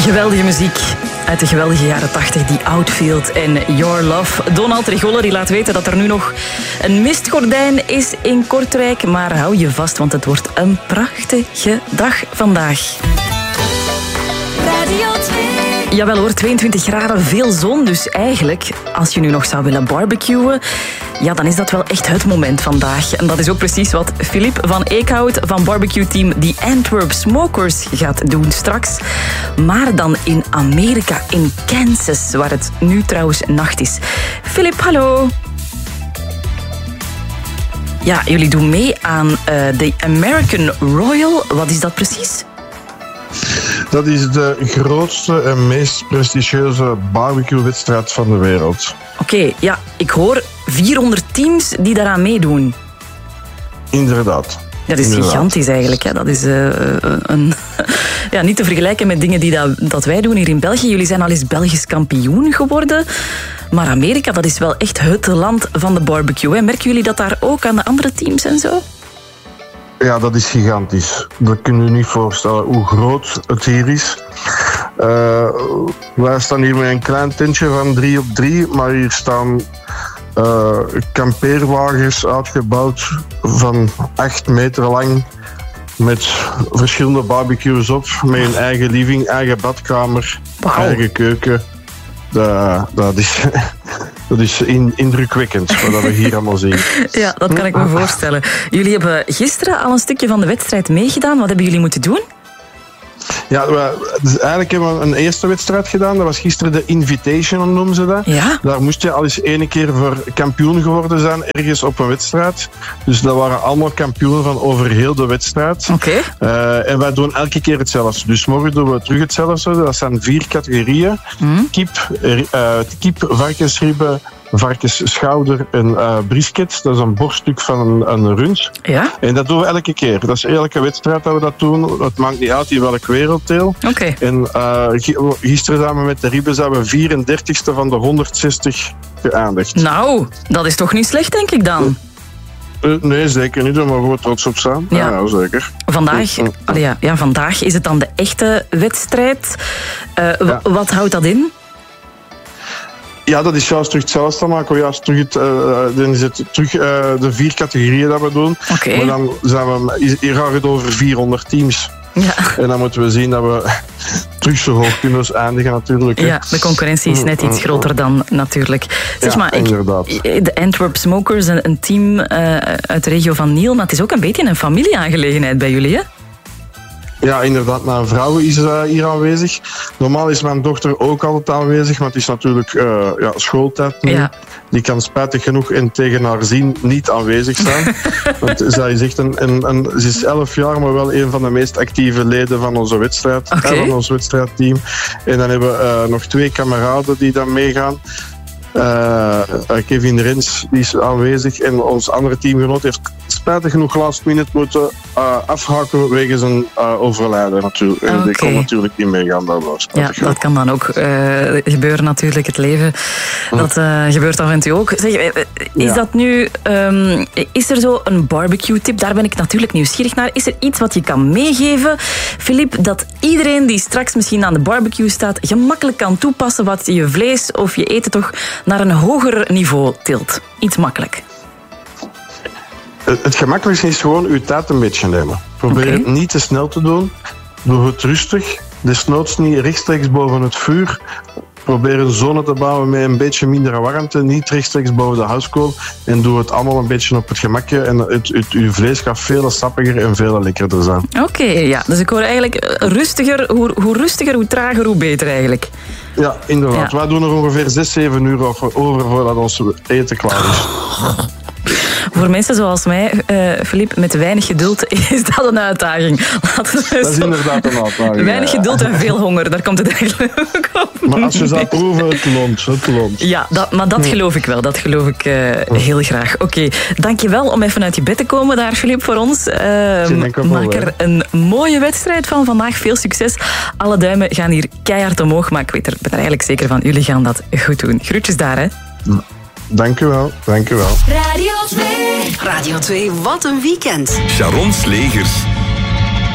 Geweldige muziek uit de geweldige jaren 80, die Outfield en Your Love. Donald Rigolle die laat weten dat er nu nog een mistgordijn is in Kortrijk. Maar hou je vast, want het wordt een prachtige dag vandaag. Radio 2. Jawel hoor, 22 graden, veel zon. Dus eigenlijk, als je nu nog zou willen barbecuen, ja, dan is dat wel echt het moment vandaag. En dat is ook precies wat Philippe van Eekhout van barbecue-team The Antwerp Smokers gaat doen straks. Maar dan in Amerika, in Kansas, waar het nu trouwens nacht is. Philippe, hallo. Ja, jullie doen mee aan de American Royal. Wat is dat precies? Dat is de grootste en meest prestigieuze barbecue-wedstrijd van de wereld. Oké, ja, ik hoor 400 teams die daaraan meedoen. Inderdaad. Dat is gigantisch eigenlijk. Hè. Dat is niet te vergelijken met dingen dat wij doen hier in België. Jullie zijn al eens Belgisch kampioen geworden. Maar Amerika, dat is wel echt het land van de barbecue. Hè. Merken jullie dat daar ook aan de andere teams en zo? Ja, dat is gigantisch. Dat kun je je niet voorstellen hoe groot het hier is. Wij staan hier met een klein tentje van 3x3, maar hier staan kampeerwagens uitgebouwd van 8 meter lang. Met verschillende barbecues op, met een eigen living, eigen badkamer, eigen keuken. Dat is indrukwekkend wat we hier allemaal zien. Ja, dat kan ik me voorstellen. Jullie hebben gisteren al een stukje van de wedstrijd meegedaan. Wat hebben jullie moeten doen? Ja, dus eigenlijk hebben we een eerste wedstrijd gedaan. Dat was gisteren de Invitation, noemen ze dat. Ja? Daar moest je al eens 1 keer voor kampioen geworden zijn, ergens op een wedstrijd. Dus dat waren allemaal kampioenen van over heel de wedstrijd. Oké. En wij doen elke keer hetzelfde. Dus morgen doen we terug hetzelfde. Dat zijn 4 categorieën. Kip, varkensribben, varkensschouder en brisket. Dat is een borststuk van een rund. Ja? En dat doen we elke keer. Dat is elke wedstrijd dat we dat doen. Het maakt niet uit in welk werelddeel. Oké. En gisteren zijn we met de ribben 34ste van de 160 geëindigd. Nou, dat is toch niet slecht, denk ik dan? Nee, zeker niet. Daar mogen we trots op zijn. Ja. Ja, zeker. Vandaag is het dan de echte wedstrijd. Wat houdt dat in? Ja, dat is juist terug hetzelfde. Maar dan is het terug de 4 categorieën dat we doen. Okay. Maar dan hier gaat het over 400 teams. Ja. En dan moeten we zien dat we terug zo hoog kunnen eindigen natuurlijk. Ja, de concurrentie is net iets groter dan natuurlijk. Zeg maar, de Antwerp Smokers, een team uit de regio van Niel, maar het is ook een beetje een familieaangelegenheid bij jullie, hè? Ja, inderdaad. Mijn vrouw is hier aanwezig. Normaal is mijn dochter ook altijd aanwezig, maar het is natuurlijk schooltijd nu. Ja. Die kan spijtig genoeg en tegen haar zin niet aanwezig zijn. Want zij is echt ze is 11 jaar, maar wel een van de meest actieve leden van onze wedstrijd. Okay. Van ons wedstrijdteam. En dan hebben we nog 2 kameraden die dan meegaan. Kevin Rens die is aanwezig en ons andere teamgenoot heeft spijtig genoeg last minute moeten afhaken wegens een overlijden natuurlijk. En die kon natuurlijk niet meegaan daardoor. Ja, dat kan dan ook gebeuren natuurlijk, het leven. Dat gebeurt af en toe ook. Zeg, is dat nu... is er zo een barbecue tip? Daar ben ik natuurlijk nieuwsgierig naar. Is er iets wat je kan meegeven, Philippe, dat iedereen die straks misschien aan de barbecue staat gemakkelijk kan toepassen, wat je vlees of je eten toch naar een hoger niveau tilt? Iets makkelijk. Het gemakkelijkste is gewoon uw tijd een beetje nemen. Probeer het niet te snel te doen. Doe het rustig. Desnoods niet rechtstreeks boven het vuur. Probeer een zone te bouwen met een beetje minder warmte. Niet rechtstreeks boven de houtskool. En doe het allemaal een beetje op het gemakje. En uw vlees gaat veel sappiger en veel lekkerder zijn. Oké, ja. Dus ik hoor eigenlijk rustiger. Hoe rustiger, hoe trager, hoe beter eigenlijk. Ja, inderdaad. Ja. Wij doen er ongeveer 6-7 uur over voordat ons eten klaar is. Voor mensen zoals mij, Philippe, met weinig geduld is dat een uitdaging. Dat is inderdaad een uitdaging. Weinig geduld en veel honger, daar komt het eigenlijk op. Maar als je zou proeven, het loont. Ja, maar dat geloof ik wel. Dat geloof ik heel graag. Oké, dankjewel om even uit je bed te komen daar, Philippe, voor ons. Maak er een mooie wedstrijd van vandaag. Veel succes. Alle duimen gaan hier keihard omhoog, maar ik ben er eigenlijk zeker van, jullie gaan dat goed doen. Groetjes daar, hè. Dank u wel. Radio 2. Radio 2, wat een weekend. Sharon Slegers.